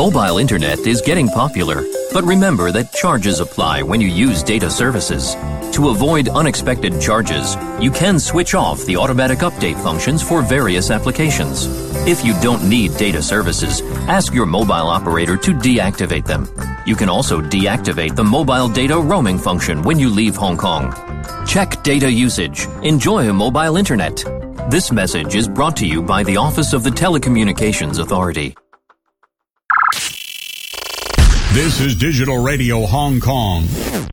Mobile internet is getting popular, but remember that charges apply when you use data services. To avoid unexpected charges, you can switch off the automatic update functions for various applications. If you don't need data services, ask your mobile operator to deactivate them. You can also deactivate the mobile data roaming function when you leave Hong Kong. Check data usage. Enjoy mobile internet. This message is brought to you by the Office of the Telecommunications Authority. This is Digital Radio Hong Kong.